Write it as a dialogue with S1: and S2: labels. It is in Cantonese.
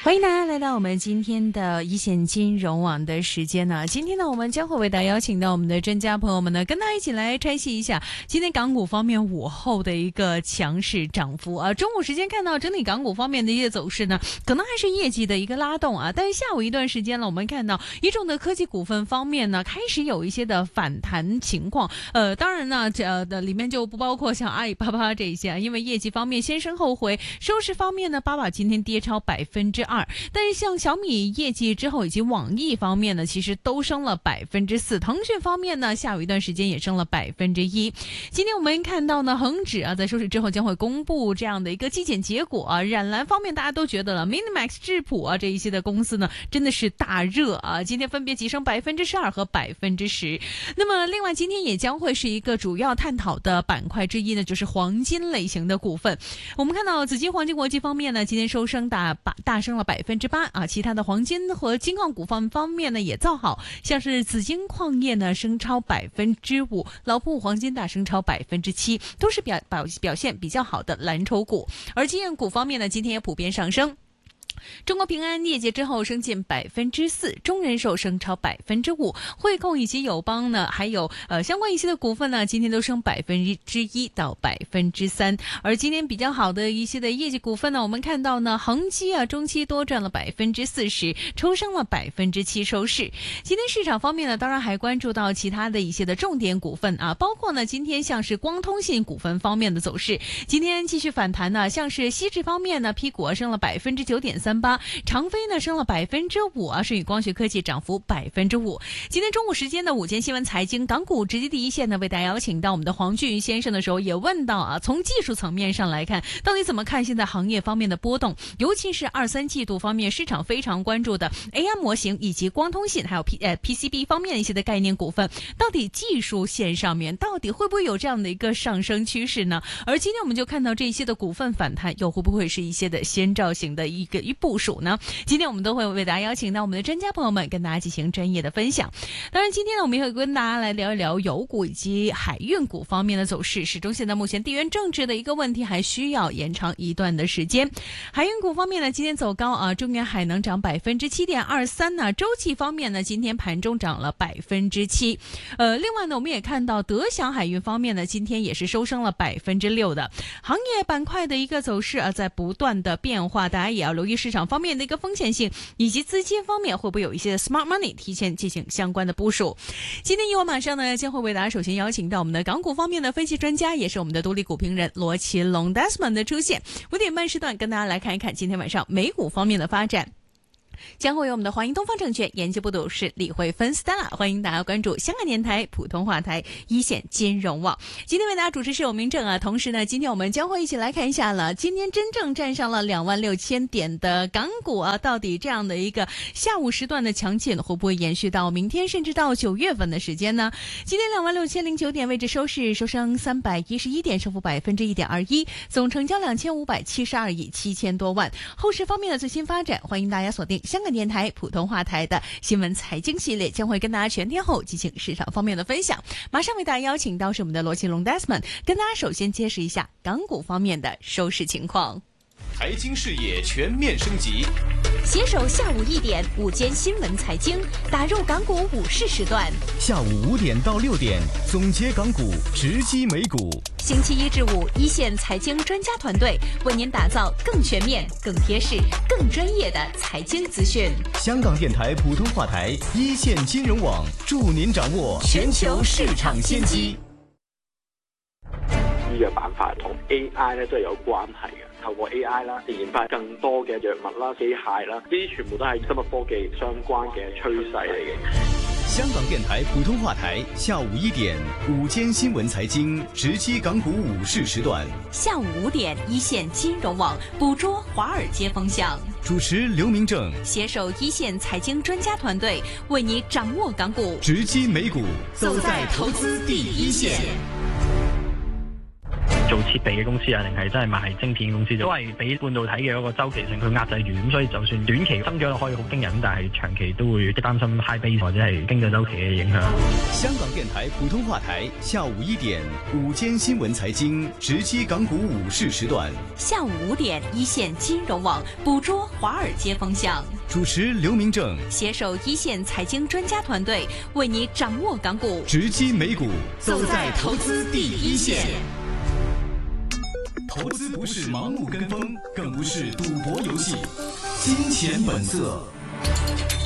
S1: 欢迎大家来到我们今天的一线金融网的时间呢。今天呢，我们将会为大家邀请到我们的专家朋友们呢，跟大家一起来拆析一下今天港股方面午后的一个强势涨幅啊。中午时间看到整体港股方面的一些走势呢，可能还是业绩的一个拉动啊。但是下午一段时间了，我们看到一众的科技股份方面呢，开始有一些的反弹情况。当然呢，的里面就不包括像阿里巴巴这一些，因为业绩方面先升后回，收市方面呢，巴巴今天跌超2%。但是像小米业绩之后以及网易方面呢，其实都升了4%。腾讯方面呢，下午一段时间也升了1%。今天我们看到呢，恒指啊在收市之后将会公布这样的一个季检结果啊。染蓝方面大家都觉得了 ，Minimax 智谱啊这一些的公司呢真的是大热啊，今天分别急升12%和10%。那么另外今天也将会是一个主要探讨的板块之一呢，就是黄金类型的股份。我们看到紫金黄金国际方面呢，今天收升大升了8%啊，其他的黄金和金矿股方面呢也造好，像是紫金矿业呢升超5%，老普黄金大升超7%，都是表现比较好的蓝筹股。而金业股方面呢，今天也普遍上升。中国平安业绩之后升近4%，中人寿升超5%，汇控以及友邦呢，还有相关一些的股份呢，今天都升1%到3%。而今天比较好的一些的业绩股份呢，我们看到呢，恒基啊中期多赚了40%，抽升了7%收市。今天市场方面呢，当然还关注到其他的一些的重点股份啊，包括呢今天像是光通信股份方面的走势，今天继续反弹呢，像是锡纸方面呢，P 股升了9.38%。长飞呢升了5%啊，舜宇光学科技涨幅5%。今天中午时间的午间新闻财经港股直击第一线呢，为大家邀请到我们的黄俊瑜先生的时候，也问到啊，从技术层面上来看，到底怎么看现在行业方面的波动，尤其是2、3季度方面市场非常关注的 AI 模型以及光通信还有PCB 方面一些的概念股份，到底技术线上面到底会不会有这样的一个上升趋势呢？而今天我们就看到这些的股份反弹，又会不会是一些的先兆型的一部署呢？今天我们都会为大家邀请到我们的专家朋友们，跟大家进行专业的分享。当然今天呢，我们也会跟大家来聊一聊油股以及海运股方面的走势，始终现在目前地缘政治的一个问题还需要延长一段的时间。海运股方面呢，今天走高啊，中原海能涨7.23%呢，周期方面呢，今天盘中涨了7%。另外呢，我们也看到德祥海运方面呢，今天也是收升了6%的。行业板块的一个走势啊，在不断的变化，大家也要留意市场方面的一个风险性，以及资金方面会不会有一些 smart money 提前进行相关的部署。今天我马上呢将会为大家首先邀请到我们的港股方面的分析专家，也是我们的独立股评人罗奇龙 Desmond 的出现。5点半时段跟大家来看一看今天晚上美股方面的发展。将会有我们的华盈东方证券研究部董事李慧芬 Stella， 欢迎大家关注香港电台普通话台一线金融网。今天为大家主持是我明正啊，同时呢，今天我们将会一起来看一下了，今天真正站上了26000点的港股啊，到底这样的一个下午时段的强劲会不会延续到明天，甚至到9月份的时间呢？今天26009点位置收市，收升311点，升幅1.21%，总成交2572亿7000多万。后市方面的最新发展，欢迎大家锁定香港电台普通话台的新闻财经系列，将会跟大家全天候进行市场方面的分享。马上为大家邀请到是我们的罗奇龙 Desmond， 跟大家首先揭示一下港股方面的收市情况。
S2: 财经视野全面升级，
S3: 携手下午1点午间新闻财经，打入港股午市时段。
S4: 下午5点到6点，总结港股，直击美股。
S3: 星期1至5，一线财经专家团队为您打造更全面、更贴市、更专业的财经资讯。
S4: 香港电台普通话台一线金融网，助您掌握全球市场先机。
S5: 呢個板塊同 AI 咧都係有關係嘅，透過 AI 啦，研發更多嘅藥物啦、機械啦，呢啲全部都係生物科技相關嘅趨勢嚟嘅。
S4: 香港電台普通話台下午1點午間新聞財經，直擊港股午市時段。
S3: 下午5點，一線金融網捕捉華爾街風向。
S4: 主持劉明正，
S3: 攜手一線財經專家團隊，為你掌握港股，
S4: 直擊美股，走在投資第一線。
S6: 做設備嘅公司啊，定係真係賣晶片嘅公司，都係俾半導體嘅一個周期性去壓制住。咁所以就算短期增長可以好驚人，但係長期都會擔心 high base 或者係經濟周期嘅影響。
S4: 香港電台普通話台下午1點午間新聞財經直擊港股午市時段，
S3: 下午5點一線金融網捕捉華爾街風向，
S4: 主持劉明正，
S3: 攜手一線財經專家團隊，為你掌握港股，
S4: 直擊美股，
S3: 走在投資第一線。
S4: 投資不是盲目跟風，更不是賭博遊戲，金錢本色。